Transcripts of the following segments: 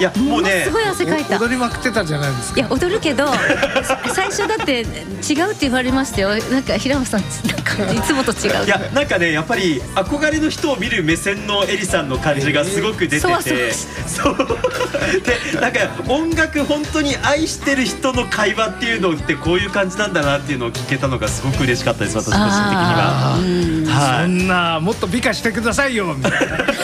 やもうねすごい汗かいた。 踊りまくってたじゃないですか。 いや踊るけど最初だって違うって言われましたよ。なんか平野さんなんかいつもと違う。 いやなんかねやっぱり憧れの人を見る目線のエリさんの感じがすごく出てて、そうでなんか音楽本当に愛してる人の会話っていうのってこういう感じなんだなっていうのを聞けたのがすごく嬉しかったです、私個人的には。 そんなもっと美化してくださいよみたい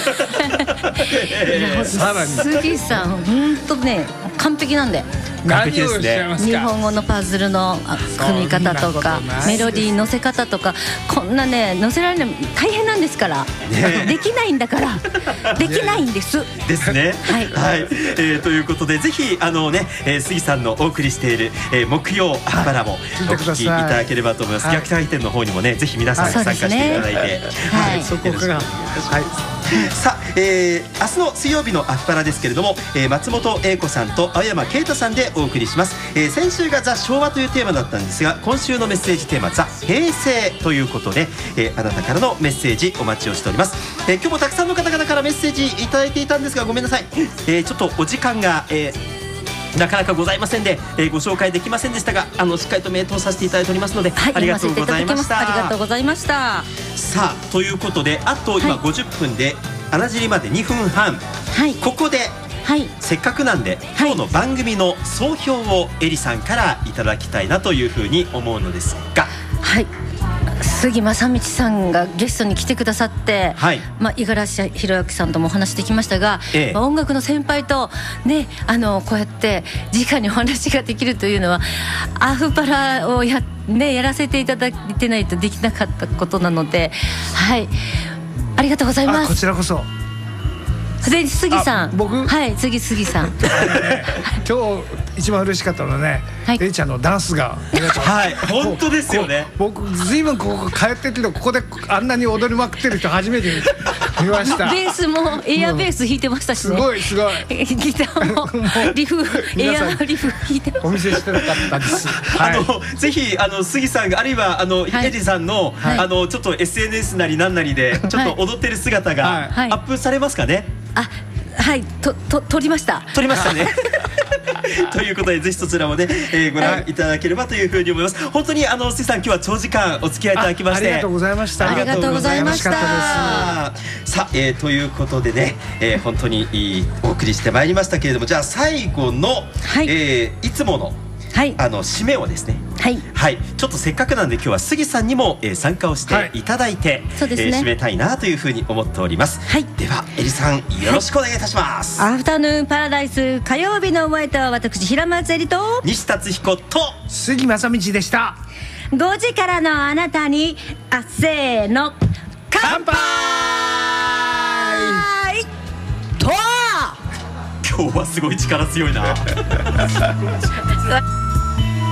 な。さらに杉さん本当ね完璧なんで。 完璧ですね。 何をおっしゃいますか。 日本語のパズルの組み方とかメロディー乗せ方とかこんなね乗せられるの大変なんですから、できないんだからできないんですですね。 はい、 はいということでぜひ杉さんのお送りしている、木曜アッパラもお聞きいただければと思います。逆回転の方にもねぜひ皆さん参加していただいて、 はい、 そこからはい。 さあ、明日の水曜日のアッパラですけれども、松本英子さんと青山啓太さんでお送りします。先週がザ・昭和というテーマだったんですが、今週のメッセージテーマザ・平成ということで、あなたからのメッセージお待ちをしております。今日もたくさんの方々からメッセージいただいていたんですがごめんなさい、ちょっとお時間が、なかなかござありませんで、ご紹介できませんでしたがしっかりと名答させていただいておりますので、 はい、 ありがとうございました。 ありがとうございました。 さあということであと今50分で穴尻まで2分半、 はい、 ここで、 はい、 せっかくなんで今日の番組の総評をエリさんからいただきたいなというふうに思うのですが、 はい、杉正道さんがゲストに来てくださって、 はい、 五十嵐弘之さんともお話できましたが、音楽の先輩とねこうやって直にお話ができるというのはアフパラをやらせていただいてないとできなかったことなので、はい、ありがとうございます。 こちらこそ。 で杉さん、 僕はい杉さん今日一番嬉しかったのはね、エリちゃんのダンスがはい本当ですよね。 僕ずいぶんここ通ってるけどここであんなに踊りまくってる人初めて見ました。 ベースもエアベース弾いてましたしね、 すごいギターもリフエアリフ弾いてお見せしてなかったです。 ぜひ杉さんがあるいはエリさんのちょっと SNS なりなんなりでちょっと踊ってる姿がアップされますかね。 はい、撮りましたねということでぜひそちらもね、ご覧いただければというふうに思います。本当に杉さん今日は長時間お付き合いいただきましてありがとうございました。 ありがとうございました。 さあ、ということでね、本当にお送りしてまいりましたけれども、じゃあ最後の、いつもの締めをですね、はい、ちょっとせっかくなんで今日は杉さんにも参加をしていただいて、締めたいなというふうに思っております。ではエリさんよろしくお願いいたします。 アフタヌーンパラダイス火曜日のお相手は私平松エリと西達彦と杉正道でした。 5時からのあなたにせーの乾杯と今日はすごい力強いな